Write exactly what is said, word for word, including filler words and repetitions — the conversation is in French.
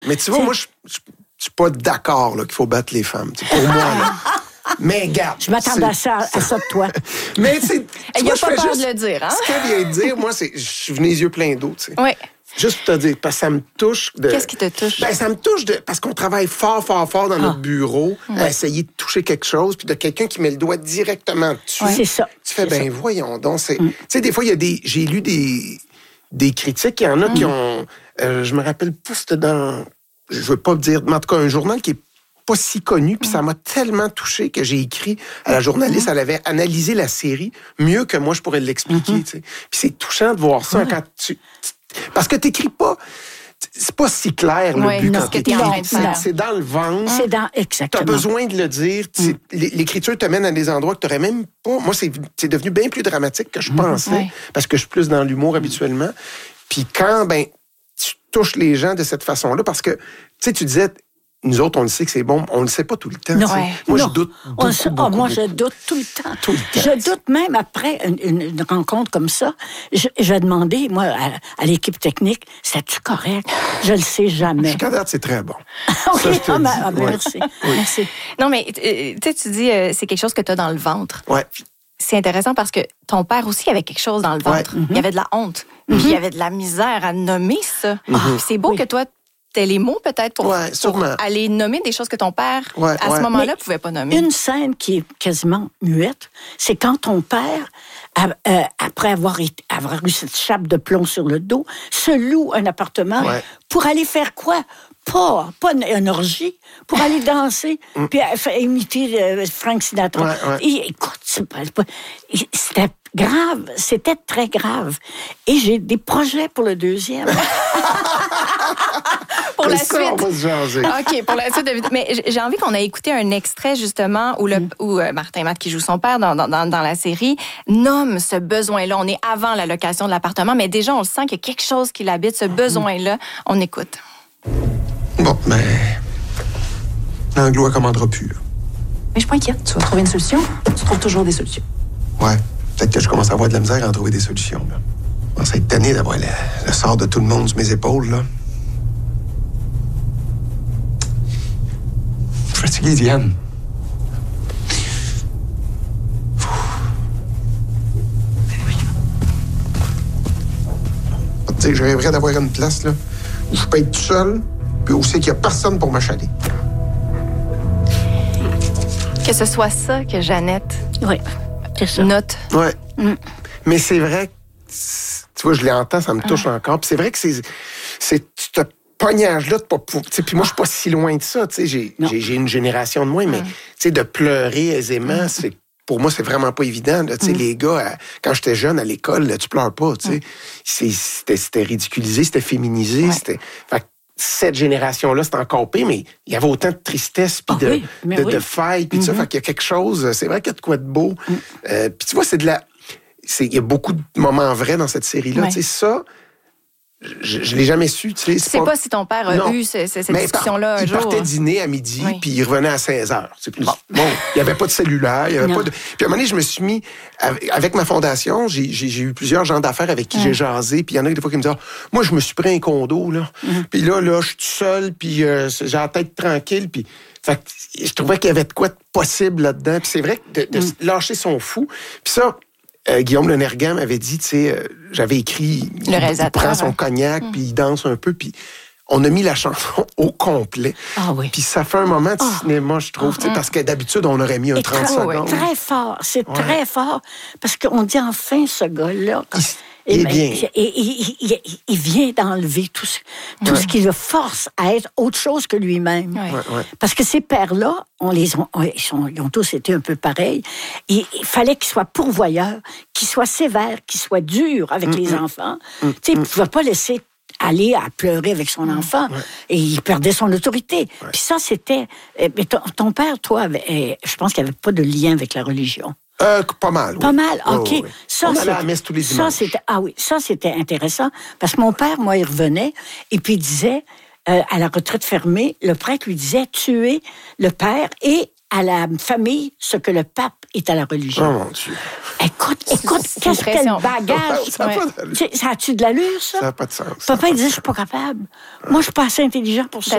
Mais tu vois, T'sais... moi, je je suis pas d'accord là, qu'il faut battre les femmes. T'sais, pour moi, là. Mais regarde. Je m'attendais à ça, à ça de toi. Mais tu sais, il n'y a pas peur juste, de le dire. Hein? Ce qu'elle vient de dire, moi, c'est, je suis venu les yeux pleins d'eau, tu sais. Oui. Juste pour te dire, parce que ça me touche. De, Qu'est-ce qui te touche? Ben, ça me touche de, parce qu'on travaille fort, fort, fort dans ah. notre bureau ouais. à essayer de toucher quelque chose, puis de quelqu'un qui met le doigt directement dessus. Ouais. C'est ça. Tu fais, c'est ben ça. voyons donc. C'est, mm. Tu sais, des fois, il y a des. J'ai lu des, des critiques, il y en a mm. qui ont. Euh, je me rappelle pas, c'était dans. Je veux pas dire. Mais en tout cas, un journal qui est pas si connu, puis mm. ça m'a tellement touché que j'ai écrit à la journaliste, mm. elle avait analysé la série mieux que moi, je pourrais l'expliquer. Mm-hmm. Tu sais. Puis c'est touchant de voir ça ouais. quand tu. Parce que t'écris pas, c'est pas si clair le ouais, but non, quand t'écris. C'est, c'est dans le ventre. C'est dans, exactement. T'as besoin de le dire. Mm. L'écriture te mène à des endroits que t'aurais même pas. Moi, c'est, c'est devenu bien plus dramatique que je pensais, mm. ouais. parce que je suis plus dans l'humour mm. habituellement. Puis quand, ben, tu touches les gens de cette façon-là, parce que, tu sais, tu disais, nous autres, on le sait que c'est bon, on le sait pas tout le temps. Non, moi, non. je doute beaucoup, on se... beaucoup, oh, Moi, beaucoup. je doute tout le temps. Tout le temps. Je doute même après une, une rencontre comme ça. Je, je vais demander, moi, à, à l'équipe technique, c'est-tu correct? Je le sais jamais. Jusqu'à date, c'est très bon. OK, ça, je te ah, dis. ben, ah, ben, ouais. merci. Oui. merci. Non, mais tu sais, tu dis, euh, c'est quelque chose que tu as dans le ventre. Ouais. C'est intéressant parce que ton père aussi avait quelque chose dans le ventre. Ouais. Il y avait de la honte. Mm-hmm. Puis il y avait de la misère à nommer ça. Mm-hmm. C'est beau oui. que toi, t'aies les mots peut-être pour, ouais, pour aller nommer des choses que ton père, ouais, à ouais. ce moment-là, ne pouvait pas nommer. Une scène qui est quasiment muette, c'est quand ton père, euh, après avoir, été, avoir eu cette chape de plomb sur le dos, se loue un appartement ouais. pour aller faire quoi? Pas, pas une, une orgie, pour aller danser, mm. puis euh, imiter euh, Frank Sinatra. Ouais, ouais. Et, écoute, c'est pas, c'est pas, c'était grave, c'était très grave. Et j'ai des projets pour le deuxième. Pour la ça, suite. On va se jaser. OK, pour la suite. De... Mais j'ai envie qu'on ait écouté un extrait, justement, où, le, mm. où euh, Martin Matt, qui joue son père dans, dans, dans la série, nomme ce besoin-là. On est avant la location de l'appartement, mais déjà, on le sent qu'il y a quelque chose qui l'habite, ce besoin-là. On écoute. Bon, mais... L'Anglo, elle commandera plus, là. Mais je suis pas inquiète. Tu vas trouver une solution. Tu trouves toujours des solutions. Ouais. Peut-être que je commence à avoir de la misère à en trouver des solutions, là. Je commence à être tanné d'avoir le, le sort de tout le monde sur mes épaules, là. Je suis fatigué, Diane. Je vais te dire que je rêverais d'avoir une place, là, où je peux être tout seul, puis où c'est qu'il n'y a personne pour m'achaler. Que ce soit ça que Jeannette oui, c'est ça. note. Oui. Mm. Mais c'est vrai que, tu vois, je l'entends, ça me touche ah. encore. Puis c'est vrai que c'est, c'est ce pognage-là de pas pour. Puis moi, je suis pas si loin de ça. J'ai, j'ai, j'ai une génération de moins, mais mm. de pleurer aisément, mm. c'est. Pour moi, c'est vraiment pas évident. Là. Mm. Les gars, à, quand j'étais jeune à l'école, là, tu pleures pas. Mm. C'était, c'était ridiculisé, c'était féminisé. Ouais. C'était... Fait, cette génération-là, c'est encore pire, mais il y avait autant de tristesse, puis oh, de, oui, de, oui. de failles, puis mm-hmm. ça. Fait qu'il y a quelque chose, c'est vrai qu'il y a de quoi de beau. Mm. Euh, puis tu vois, c'est de la... C'est, il y a beaucoup de moments vrais dans cette série-là. Ouais. Ça, je, je l'ai jamais su. Tu sais, c'est pas... pas si ton père a non. eu ce, ce, cette mais discussion-là par, un il jour. Il partait dîner à midi, oui. puis il revenait à seize heures. C'est plus... Bon. bon, il n'y avait pas de cellulaire, il y avait pas de... Puis à un moment donné, je me suis mis... Avec ma fondation, j'ai, j'ai, j'ai eu plusieurs gens d'affaires avec qui ouais. j'ai jasé, puis il y en a des fois qui me disent « Moi, je me suis pris un condo, là. Mm-hmm. Puis là, là, je suis tout seul, puis euh, j'ai la tête tranquille, puis... » Fait que je trouvais qu'il y avait de quoi de possible là-dedans. Puis c'est vrai que de, de mm. lâcher son fou. Puis ça... Euh, Guillaume Le Nergan m'avait dit, tu sais, euh, j'avais écrit, le réalisateur, il prend son hein. cognac, mmh. puis il danse un peu, puis on a mis la chanson au complet. Ah oui. Puis ça fait un moment de oh. cinéma, je trouve, oh. parce que d'habitude, on aurait mis un Et trente très, secondes. Très fort, c'est ouais. très fort, parce qu'on dit enfin, ce gars-là... Il, il est ben, bien. Et, il, il, il vient d'enlever tout, ce, tout ouais. ce qui le force à être autre chose que lui-même. Ouais. Ouais, ouais. Parce que ces pères-là, on les ont, ils, sont, ils ont tous été un peu pareils. Et il fallait qu'ils soient pourvoyeurs, qu'ils soient sévères, qu'ils soient durs avec mm-hmm. les enfants. Mm-hmm. Tu sais, il ne pouvait pas laisser aller à pleurer avec son enfant. Ouais. Et il perdait son autorité. Ouais. Puis ça, c'était... Mais ton, ton père, toi, avait, je pense qu'il n'y avait pas de lien avec la religion. Euh, pas mal, oui. Pas mal, OK. Oh, oui. Ça, on allait à la messe tous les dimanches. Ça, c'était, ah oui, ça, c'était intéressant. Parce que mon père, moi, il revenait et puis il disait, euh, à la retraite fermée, le prêtre lui disait, tuer le père et à la famille ce que le pape est à la religion. Oh mon Dieu. Écoute, écoute, C'est qu'est-ce quel impressionnant. bagage. Ça n'a Ouais. pas d'allure. Tu sais, ça a-tu de l'allure, ça? Ça n'a pas de sens. Papa, il disait, je suis pas capable. Moi, je suis pas assez intelligent pour ça.